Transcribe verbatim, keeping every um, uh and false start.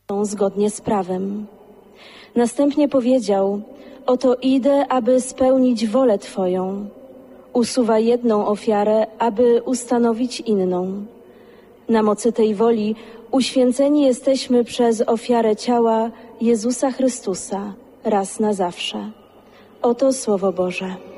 zgodnie z prawem. Następnie powiedział: oto idę, aby spełnić wolę Twoją. Usuwa jedną ofiarę, aby ustanowić inną. Na mocy tej woli uświęceni jesteśmy przez ofiarę ciała Jezusa Chrystusa raz na zawsze. Oto Słowo Boże.